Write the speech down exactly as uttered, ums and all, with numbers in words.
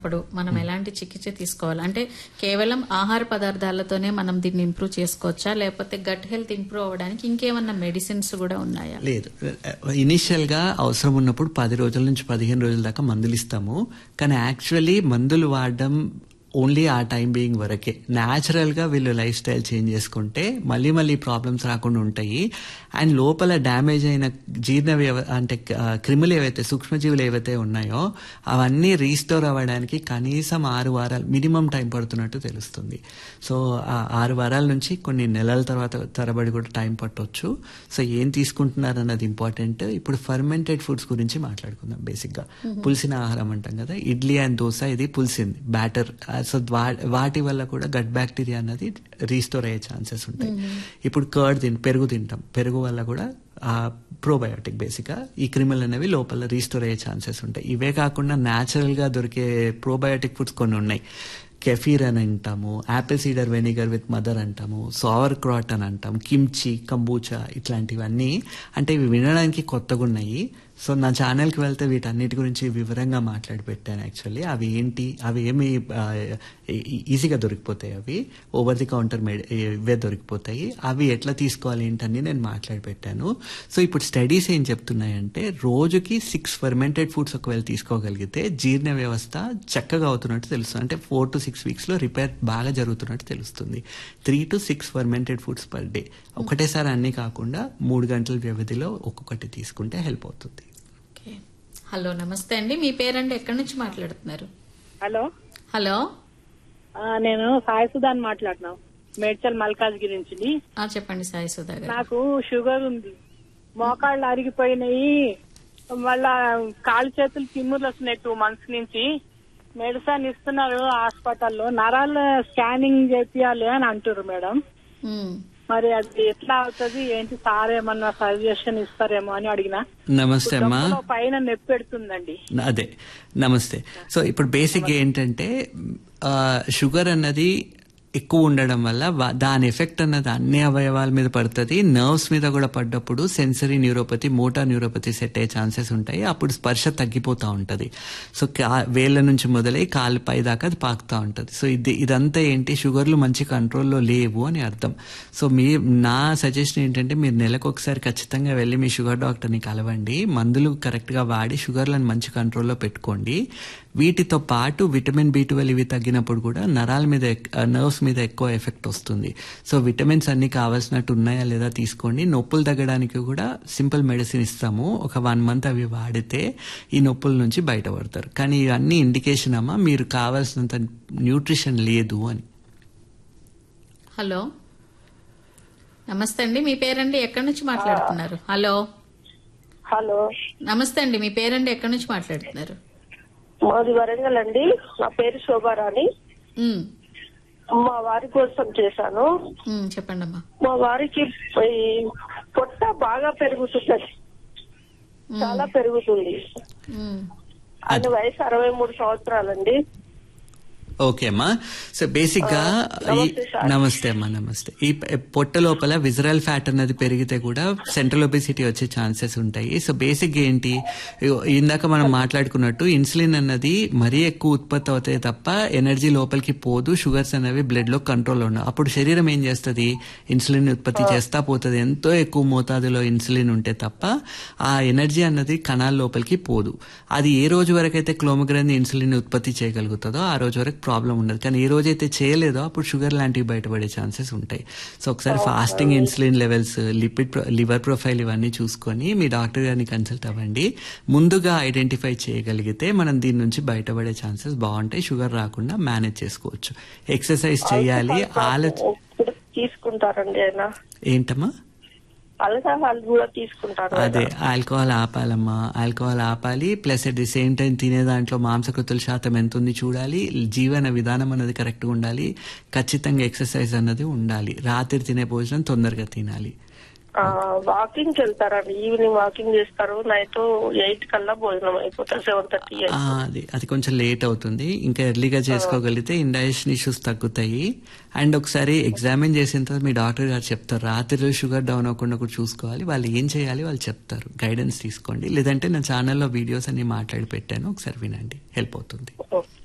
ఇప్పుడు మనం ఎలాంటి చికిత్స తీసుకోవాలి అంటే కేవలం ఆహార పదార్థాలతోనే మనం దీన్ని ఇంప్రూవ్ చేసుకోవచ్చా లేకపోతే గట్ హెల్త్ ఇంప్రూవ్ అవ్వడానికి ఇంకేమన్నా మెడిసిన్స్ కూడా ఉన్నాయా? లేదు, ఇనిషియల్ గా అవసరం ఉన్నప్పుడు పది రోజుల నుంచి పదిహేను రోజుల దాకా మందులు ఇస్తాము. కానీ యాక్చువల్లీ మందులు వాడడం ఓన్లీ ఆ టైం బీయింగ్ వరకే. న్యాచురల్ గా వీళ్ళు లైఫ్ స్టైల్ చేంజ్ చేసుకుంటే మళ్ళీ మళ్ళీ ప్రాబ్లమ్స్ రాకుండా ఉంటాయి. అండ్ లోపల డ్యామేజ్ అయిన జీర్ణ వ్యవ అంటే క్రిములు ఏవైతే సూక్ష్మజీవులు ఏవైతే ఉన్నాయో అవన్నీ రీస్టోర్ అవ్వడానికి కనీసం ఆరు వారాలు మినిమం టైం పడుతున్నట్టు తెలుస్తుంది. సో ఆ ఆరు వారాల నుంచి కొన్ని నెలల తర్వాత తరబడి కూడా టైం పట్టొచ్చు. సో ఏం తీసుకుంటున్నారు అన్నది ఇంపార్టెంట్. ఇప్పుడు ఫర్మెంటెడ్ ఫుడ్స్ గురించి మాట్లాడుకుందాం. బేసిక్ గా పులిసిన ఆహారం అంటాం కదా, ఇడ్లీ అండ్ దోశ, ఇది పులిసింది బ్యాటర్. సో వాటి వల్ల కూడా గట్ బ్యాక్టీరియా అన్నది రీస్టోర్ అయ్యే ఛాన్సెస్ ఉంటాయి. ఇప్పుడు కర్డ్ తిన్ పెరుగు తింటాం, పెరుగు వల్ల కూడా ఆ ప్రోబయోటిక్ బేసిక్ గా ఈ క్రిములు అనేవి లోపల రీస్టోర్ అయ్యే ఛాన్సెస్ ఉంటాయి. ఇవే కాకుండా న్యాచురల్ గా దొరికే ప్రోబయోటిక్ ఫుడ్స్ కొన్ని ఉన్నాయి. కెఫీర్ అని అంటాము, apple cider vinegar with mother అంటాము, సోవర్ క్రాట్ అని అంటాం, కిమ్చి, కంబూచా, ఇట్లాంటివన్నీ. అంటే ఇవి వినడానికి కొత్తగా ఉన్నాయి. సో నా ఛానల్కి వెళ్తే వీటన్నిటి గురించి వివరంగా మాట్లాడి పెట్టాను. యాక్చువల్లీ అవి ఏంటి, అవి ఏమి ఈజీగా దొరికిపోతాయి, అవి ఓవర్ ది కౌంటర్ మెడ్ ఇవే దొరికిపోతాయి. అవి ఎట్లా తీసుకోవాలి ఏంటని నేను మాట్లాడి పెట్టాను. సో ఇప్పుడు స్టడీస్ ఏం చెప్తున్నాయంటే రోజుకి సిక్స్ ఫర్మెంటెడ్ ఫుడ్స్ ఒకవేళ తీసుకోగలిగితే జీర్ణ వ్యవస్థ చక్కగా అవుతున్నట్టు తెలుస్తుంది. అంటే ఫోర్ టు సిక్స్ వీక్స్ లో రిపేర్ బాగా జరుగుతున్నట్టు తెలుస్తుంది. Three to six fermented foods per day, ఒకటేసారి అన్ని కాకుండా మూడు గంటల వ్యవధిలో ఒక్కొక్కటి తీసుకుంటే హెల్ప్ అవుతుంది. హలో, నమస్తే అండి. మీ పేరండి, ఎక్కడి నుంచి మాట్లాడుతున్నారు? హలో హలో నేను సాయి సుధాని మాట్లాడుతున్నాను, మేడ్చల్ మల్కాజ్గిరి నుంచి. చెప్పండి సాయి సుధా గారు. నాకు షుగర్ ఉంది, మోకాళ్ళు అరిగిపోయినాయి, మళ్ళా కాళ్ళు చేతులు తిమ్ముర్లు వస్తున్నాయి. టూ మంత్స్ నుంచి మెడిసిన్ ఇస్తున్నారు హాస్పిటల్లో. నరాల స్కానింగ్ చేపియాలి అని అంటారు మేడం. మరి అది ఎట్లా అవుతుంది ఏంటి, సార్ ఏమన్నా సజెషన్ ఇస్తారేమో అని అడిగినా. నమస్తే అమ్మా. పైన నొప్పి పెడుతుందండి. అదే, నమస్తే. సో ఇప్పుడు బేసిక్ ఏంటంటే షుగర్ అన్నది ఎక్కువ ఉండడం వల్ల దాని ఎఫెక్ట్ అన్నది అన్ని అవయవాల మీద పడుతుంది. నర్వ్స్ మీద కూడా పడ్డప్పుడు sensory neuropathy, motor neuropathy set అయ్యే ఛాన్సెస్ ఉంటాయి. అప్పుడు స్పర్శ తగ్గిపోతూ ఉంటుంది. సో వేళ్ల నుంచి మొదలై కాలు పై దాకా అది పాకుతూ ఉంటుంది. సో ఇది ఇదంతా ఏంటి, షుగర్లు మంచి కంట్రోల్లో లేవు అని అర్థం. సో మీ నా సజెషన్ ఏంటంటే మీరు నెలకు ఒకసారి ఖచ్చితంగా వెళ్ళి మీ షుగర్ డాక్టర్ని కలవండి. మందులు కరెక్ట్గా వాడి షుగర్లను మంచి కంట్రోల్లో పెట్టుకోండి. వీటితో పాటు విటమిన్ బి ట్వెల్వ్ ఇవి తగ్గినప్పుడు కూడా నరాల మీద నర్వ్స్ మీద ఎక్కువ ఎఫెక్ట్ వస్తుంది. సో విటమిన్స్ అన్ని కావాల్సినట్టు ఉన్నాయా లేదా తీసుకోండి. నొప్పులు తగ్గడానికి కూడా సింపుల్ మెడిసిన్ ఇస్తాము. ఒక వన్ మంత్ అవి వాడితే ఈ నొప్పుల నుంచి బయటపడతారు. కానీ ఇవన్నీ ఇండికేషన్ అమ్మా, మీరు కావాల్సినంత న్యూట్రిషన్ లేదు అని. హలో, నమస్తే అండి. మీ పేరండి, ఎక్కడి నుంచి మాట్లాడుతున్నారు? హలో హలో నమస్తే అండి. మీ పేరండి, ఎక్కడి నుంచి మాట్లాడుతున్నారు? మాది వరంగల్ అండి. నా పేరు శోభారాణి. మా వారి కోసం చేశాను. చెప్పండి అమ్మా. మా వారికి పొట్ట బాగా పెరుగుతుంది, చాలా పెరుగుతుంది. ఆయన వయసు అరవై మూడు సంవత్సరాలండి. ఓకే అమ్మా. సో బేసిక్ గా నమస్తే అమ్మా. నమస్తే. ఈ పొట్ట లోపల విజరల్ ఫ్యాట్ అన్నది పెరిగితే కూడా సెంట్రల్ ఒబెసిటీ వచ్చే ఛాన్సెస్ ఉంటాయి. సో బేసిక్ ఏంటి, ఇందాక మనం మాట్లాడుకున్నట్టు ఇన్సులిన్ అన్నది మరీ ఎక్కువ ఉత్పత్తి అవుతాయి తప్ప ఎనర్జీ లోపలికి పోదు. షుగర్స్ అనేవి బ్లడ్ లో కంట్రోల్ ఉండవు. అప్పుడు శరీరం ఏం చేస్తుంది, ఇన్సులిన్ ఉత్పత్తి చేస్తా పోతుంది. ఎంతో ఎక్కువ మోతాదులో ఇన్సులిన్ ఉంటే తప్ప ఆ ఎనర్జీ అన్నది కణాల లోపలికి పోదు. అది ఏ రోజు వరకు అయితే క్లోమగ్రంథి ఇన్సులిన్ ఉత్పత్తి చేయగలుగుతుందో ఆ రోజు వరకు ప్రాబ్లం ఉండదు. కానీ ఏ రోజైతే చేయలేదో అప్పుడు షుగర్ లాంటివి బయటపడే ఛాన్సెస్ ఉంటాయి. సో ఒకసారి fasting insulin levels, lipid liver profile ఇవన్నీ చూసుకొని మీ డాక్టర్ గారిని కన్సల్ట్ అవ్వండి. ముందుగా ఐడెంటిఫై చేయగలిగితే మనం దీని నుంచి బయటపడే ఛాన్సెస్ బాగుంటాయి. షుగర్ రాకుండా మేనేజ్ చేసుకోవచ్చు. ఎక్సర్సైజ్ చేయాలి. ఆలోచన తీసుకుంటారండి. ఏంటమ్మా? ఆల్కహాల్ కూడా తీసుకుంటారు. అదే, ఆల్కహాల్ ఆపాలమ్మా. ఆల్కహాల్ ఆపాలి. Plus at the same time తినే దాంట్లో మాంసకృతుల శాతం ఎంత ఉంది చూడాలి. జీవన విధానం అన్నది కరెక్ట్ గా ఉండాలి. ఖచ్చితంగా ఎక్సర్సైజ్ అన్నది ఉండాలి. రాత్రి తినే భోజనం తొందరగా తినాలి. వాకింగ్ వెళ్తారండి, ఈవినింగ్ వాకింగ్ చేస్తారు. నైట్ ఎయిట్ కల్లా భోజనం అయిపోతారు, సెవెన్ థర్టీ. అది అది కొంచెం లేట్ అవుతుంది. ఇంకా ఎర్లీగా చేసుకోగలిగితే ఇండైజెషన్ ఇష్యూస్ తగ్గుతాయి. అండ్ ఒకసారి ఎగ్జామిన్ చేసిన తర్వాత మీ డాక్టర్ గారు చెప్తారు. రాత్రి షుగర్ డౌన్ అవ్వకుండా కూడా చూసుకోవాలి. వాళ్ళు ఏం చేయాలి వాళ్ళు చెప్తారు. గైడెన్స్ తీసుకోండి. లేదంటే నా ఛానల్లో వీడియోస్ అన్ని మాట్లాడి పెట్టాను, ఒకసారి వినండి, హెల్ప్ అవుతుంది.